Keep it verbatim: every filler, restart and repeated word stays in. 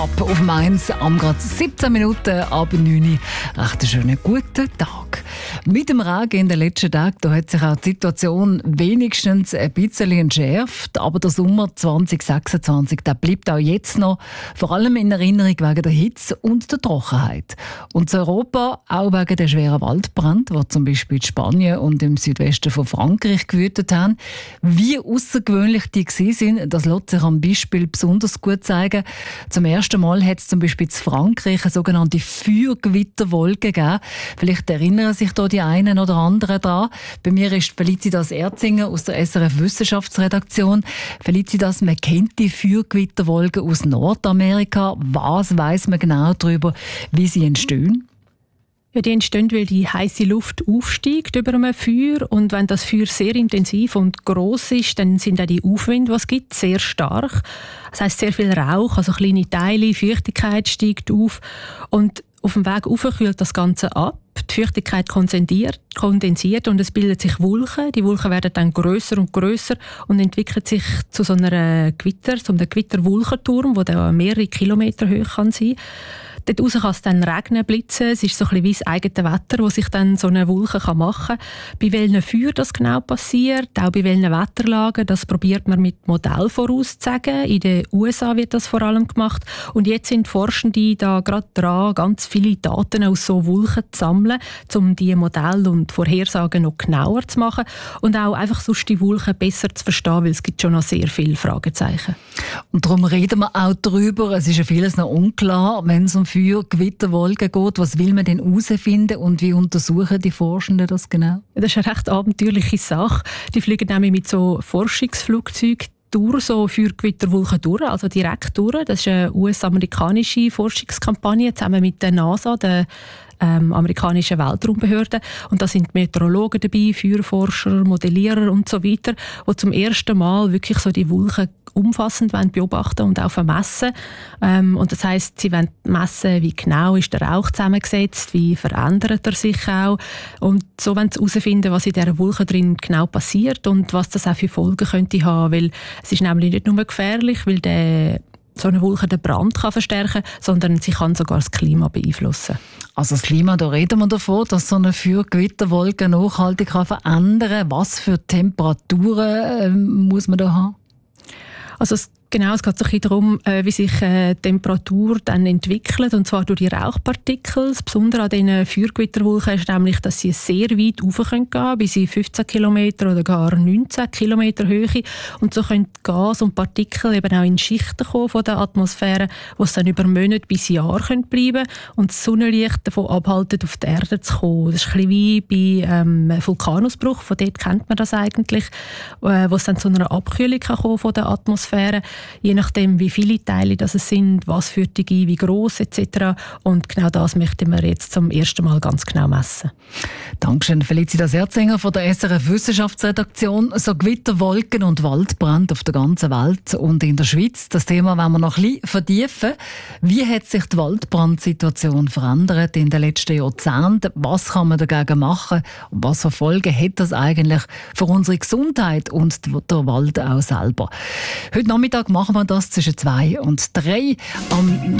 Ab auf Mainz am gerade siebzehn Minuten ab neun Uhr. Recht einen schönen guten Tag. Mit dem Regen in den letzten Tagen da hat sich auch die Situation wenigstens ein bisschen entschärft. Aber der Sommer zwanzig sechsundzwanzig der bleibt auch jetzt noch vor allem in Erinnerung wegen der Hitze und der Trockenheit. Und in Europa auch wegen der schweren Waldbrände, die zum Beispiel in Spanien und im Südwesten von Frankreich gewütet haben. Wie außergewöhnlich die waren, das lässt sich am Beispiel besonders gut zeigen. Zum ersten Mal hat es zum Beispiel in Frankreich eine sogenannte Feuergewitterwolke gegeben. Vielleicht erinnern sich da die einen oder anderen daran. Bei mir ist Felicitas Erzinger aus der S R F Wissenschaftsredaktion. Felicitas, man kennt die Feuergewitterwolken aus Nordamerika. Was weiss man genau darüber, wie sie entstehen? Ja, die entstehen, weil die heiße Luft aufsteigt über einem Feuer. Und wenn das Feuer sehr intensiv und gross ist, dann sind auch die Aufwinde, die es gibt, sehr stark. Das heisst, sehr viel Rauch, also kleine Teile, Feuchtigkeit steigt auf. Und auf dem Weg rauf kühlt das Ganze ab. Die Feuchtigkeit kondensiert, kondensiert und es bilden sich Wolken. Die Wolken werden dann grösser und grösser und entwickeln sich zu so einer Gewitter, zu einem Gewitterwolkenturm, der dann mehrere Kilometer hoch kann sein. Dort raus kann es dann regnen, blitzen. Es ist so ein bisschen wie das eigene Wetter, das sich dann so eine Wolke machen kann. Bei welchen Feuern das genau passiert, auch bei welchen Wetterlagen, das probiert man mit Modell vorauszusagen. In den U S A wird das vor allem gemacht. Und jetzt sind Forschende da gerade dran, ganz viele Daten aus so Wolken zu sammeln, um diese Modelle und Vorhersagen noch genauer zu machen und auch einfach sonst die Wolken besser zu verstehen, weil es gibt schon noch sehr viele Fragezeichen. Und darum reden wir auch darüber. Es ist ja vieles noch unklar, wenn es um Feuer, Gewitterwolken geht. Was will man denn herausfinden und wie untersuchen die Forschenden das genau? Das ist eine recht abenteuerliche Sache. Die fliegen nämlich mit so Forschungsflugzeugen durch so Feuergewitterwolken durch, also direkt durch. Das ist eine U S-amerikanische Forschungskampagne zusammen mit der NASA, der ähm, amerikanischen Weltraumbehörde. Und da sind Meteorologen dabei, Feuerforscher, Modellierer und so weiter, die zum ersten Mal wirklich so die Wolken umfassend beobachten und auch vermessen. Ähm, und das heisst, sie wollen messen, wie genau ist der Rauch zusammengesetzt, wie verändert er sich auch. Und so wollen sie herausfinden, was in dieser Wolke drin genau passiert und was das auch für Folgen könnte haben. Weil es ist nämlich nicht nur gefährlich, weil der so eine Wolke den Brand kann verstärken, sondern sie kann sogar das Klima beeinflussen. Also das Klima, da reden wir davon, dass so eine Feuergewitterwolke nachhaltig kann verändern kann. Was für Temperaturen äh, muss man da haben? Also es, genau, es geht so ein bisschen darum, äh, wie sich äh, die Temperatur dann entwickelt, und zwar durch die Rauchpartikel. Das Besondere an diesen Feuergewitterwolken ist nämlich, dass sie sehr weit rauf gehen können, bis in fünfzehn Kilometer oder gar neunzehn Kilometer Höhe. Und so können Gas und Partikel eben auch in Schichten kommen von der Atmosphäre, wo es dann über Monate bis Jahre können bleiben und das Sonnenlicht davon abhalten, auf die Erde zu kommen. Das ist ein bisschen wie bei ähm, einem Vulkanausbruch, von dort kennt man das eigentlich, äh, wo es dann zu einer Abkühlung kann kommen von der Atmosphäre. Je nachdem, wie viele Teile das sind, was für die, wie gross et cetera. Und genau das möchten wir jetzt zum ersten Mal ganz genau messen. Dankeschön, Felicitas Erzinger von der S R F Wissenschaftsredaktion. So Gewitterwolken und Waldbrand auf der ganzen Welt und in der Schweiz. Das Thema wollen wir noch ein bisschen vertiefen. Wie hat sich die Waldbrandsituation verändert in den letzten Jahrzehnten? Was kann man dagegen machen? Und was für Folgen hat das eigentlich für unsere Gesundheit und der Wald auch selber? Heute Nachmittag machen wir das zwischen zwei und drei. Am